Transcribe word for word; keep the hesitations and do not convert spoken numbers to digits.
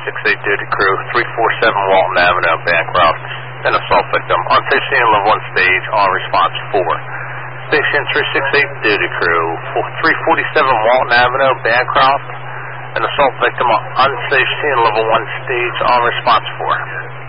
six eight duty crew, three forty-seven Walton Avenue, Bancroft. An assault victim. Unsafe scene level one stage, on response four. Station three six eight duty crew, three forty-seven Walton Avenue, Bancroft. An assault victim on unsafe scene level one stage, on response four.